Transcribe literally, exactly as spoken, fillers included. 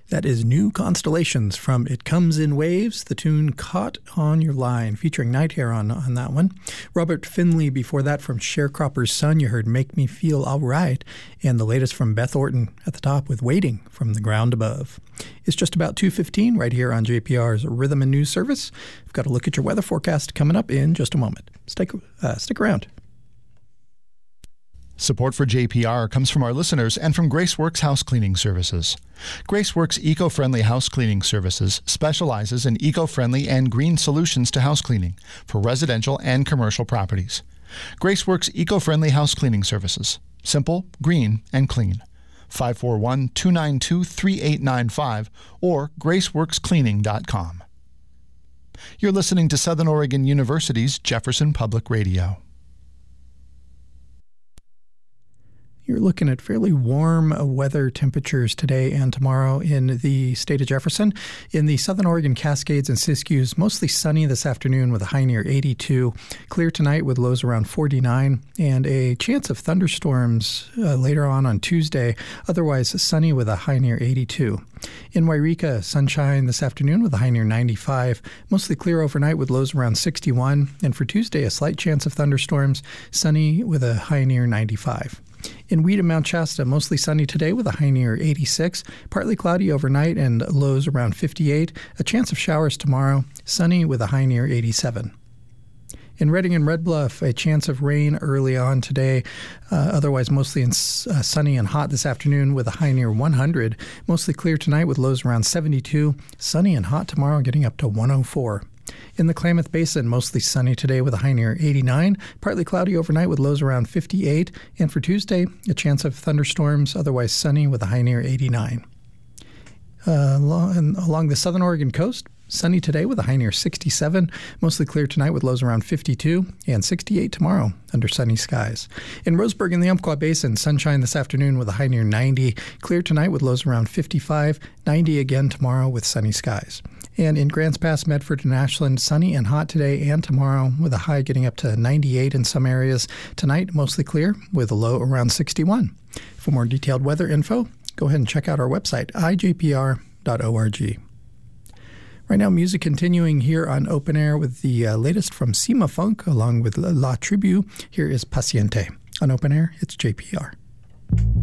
That is New Constellations from It Comes in Waves, the tune Caught on Your Line, featuring Nighthare on, on that one. Robert Finley before that from Sharecropper's Son, you heard Make Me Feel Alright, and the latest from Beth Orton at the top with Waiting from the Ground Above. It's just about two fifteen right here on J P R's Rhythm and News Service. We've got a look at your weather forecast coming up in just a moment. Stick, uh, stick around. Support for J P R comes from our listeners and from Graceworks House Cleaning Services. Graceworks Eco-Friendly House Cleaning Services specializes in eco-friendly and green solutions to house cleaning for residential and commercial properties. Graceworks Eco-Friendly House Cleaning Services. Simple, green, and clean. five four one, two nine two, three eight nine five or graceworks cleaning dot com. You're listening to Southern Oregon University's Jefferson Public Radio. You're looking at fairly warm weather temperatures today and tomorrow in the state of Jefferson. In the Southern Oregon Cascades and Siskiyous, mostly sunny this afternoon with a high near eighty-two. Clear tonight with lows around forty-nine, and a chance of thunderstorms uh, later on on Tuesday. Otherwise sunny with a high near eighty-two. In Wairika, sunshine this afternoon with a high near ninety-five. Mostly clear overnight with lows around sixty-one. And for Tuesday, a slight chance of thunderstorms, sunny with a high near ninety-five. In Weed and Mount Shasta, mostly sunny today with a high near eighty-six. Partly cloudy overnight and lows around fifty-eight. A chance of showers tomorrow, sunny with a high near eighty-seven. In Redding and Red Bluff, a chance of rain early on today. Uh, otherwise, mostly in, uh, sunny and hot this afternoon with a high near one hundred. Mostly clear tonight with lows around seventy-two. Sunny and hot tomorrow, getting up to one oh four. In the Klamath Basin, mostly sunny today with a high near eighty-nine. Partly cloudy overnight with lows around fifty-eight. And for Tuesday, a chance of thunderstorms, otherwise sunny with a high near eighty-nine. Uh, along, along the southern Oregon coast, sunny today with a high near sixty-seven. Mostly clear tonight with lows around fifty-two. And sixty-eight tomorrow under sunny skies. In Roseburg in the Umpqua Basin, sunshine this afternoon with a high near ninety. Clear tonight with lows around fifty-five. ninety again tomorrow with sunny skies. And in Grants Pass, Medford, and Ashland, sunny and hot today and tomorrow with a high getting up to ninety-eight in some areas. Tonight, mostly clear with a low around sixty-one. For more detailed weather info, go ahead and check out our website, i j p r dot org. Right now, music continuing here on Open Air with the uh, latest from Cima Funk along with La Tribu. Here is Paciente. On Open Air, it's J P R.